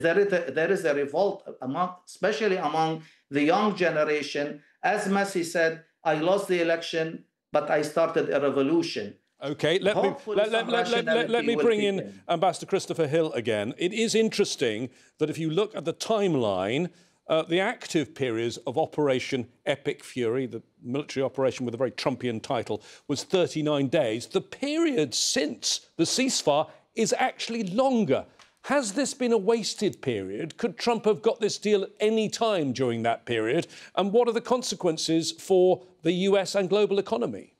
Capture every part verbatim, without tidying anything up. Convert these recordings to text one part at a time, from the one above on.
There is a, there is a revolt among, especially among the young generation. As Messi said, I lost the election, but I started a revolution. OK, let me, let, let, let, let, let, let me bring in, in Ambassador Christopher Hill again. It is interesting that if you look at the timeline, uh, the active periods of Operation Epic Fury, the military operation with a very Trumpian title, was thirty-nine days. The period since the ceasefire is actually longer. Has this been a wasted period? Could Trump have got this deal at any time during that period? And what are the consequences for the U S and global economy?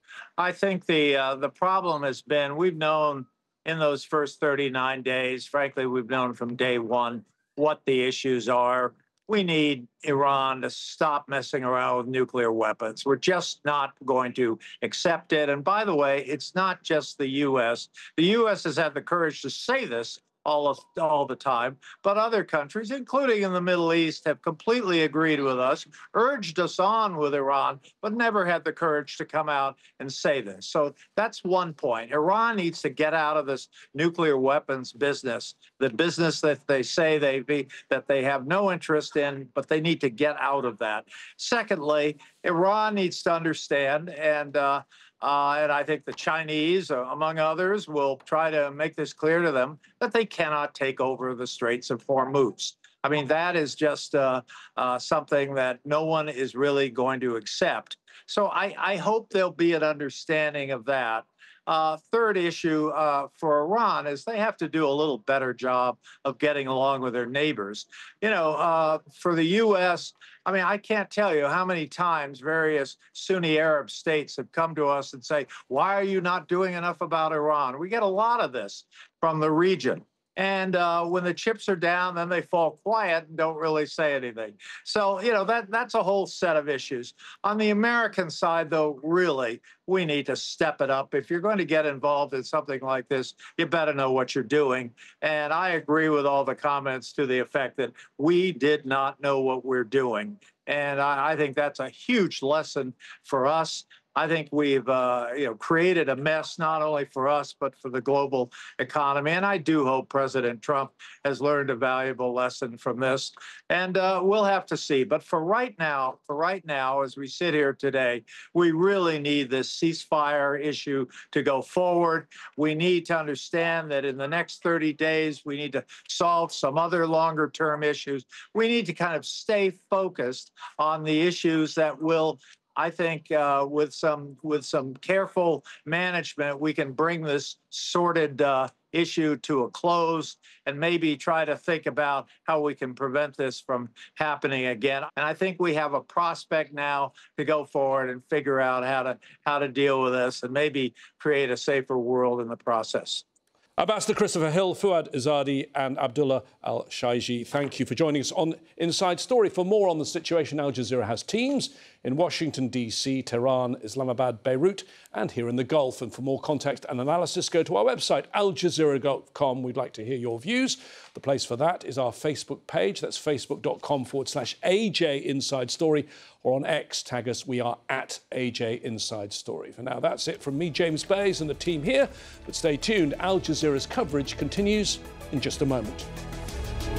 I think the uh, the problem has been we've known in those first thirty-nine days, frankly, we've known from day one what the issues are. We need Iran to stop messing around with nuclear weapons. We're just not going to accept it. And by the way, it's not just the U S. The U S has had the courage to say this all of, all the time, but other countries, including in the Middle East, have completely agreed with us, urged us on with Iran, but never had the courage to come out and say this. So that's one point. Iran needs to get out of this nuclear weapons business, the business that they say they be, that they have no interest in, but they need to get out of that. Secondly, Iran needs to understand, and uh, Uh, and I think the Chinese, uh, among others, will try to make this clear to them that they cannot take over the Straits of Hormuz. I mean, that is just uh, uh, something that no one is really going to accept. So I, I hope there'll be an understanding of that. Uh, third issue uh, for Iran is they have to do a little better job of getting along with their neighbors. You know, uh, for the U S, I mean, I can't tell you how many times various Sunni Arab states have come to us and say, why are you not doing enough about Iran? We get a lot of this from the region. And uh, when the chips are down, then they fall quiet and don't really say anything. So, you know, that that's a whole set of issues. On the American side, though, really, we need to step it up. If you're going to get involved in something like this, you better know what you're doing. And I agree with all the comments to the effect that we did not know what we're doing. And I, I think that's a huge lesson for us. I think we've uh, you know, created a mess not only for us, but for the global economy. And I do hope President Trump has learned a valuable lesson from this. And uh, we'll have to see. But for right now, for right now, as we sit here today, we really need this ceasefire issue to go forward. We need to understand that in the next thirty days, we need to solve some other longer term issues. We need to kind of stay focused on the issues that will, I think uh, with some with some careful management, we can bring this sordid uh, issue to a close and maybe try to think about how we can prevent this from happening again. And I think we have a prospect now to go forward and figure out how to how to deal with this and maybe create a safer world in the process. Ambassador Christopher Hill, Fuad Izzadi and Abdullah Al-Shaiji, thank you for joining us on Inside Story. For more on the situation, Al Jazeera has teams in Washington, D C, Tehran, Islamabad, Beirut and here in the Gulf. And for more context and analysis, go to our website, al jazeera dot com. We'd like to hear your views. The place for that is our Facebook page. That's facebook.com forward slash AJ Inside Story. Or on X, tag us. We are at A J Inside Story. For now, that's it from me, James Bays, and the team here. But stay tuned. Al Jazeera's coverage continues in just a moment.